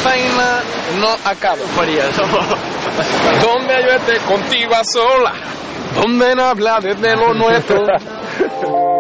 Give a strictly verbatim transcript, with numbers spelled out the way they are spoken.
faena no acaba. Donde yo esté contigo a sola, donde no habla desde lo nuestro.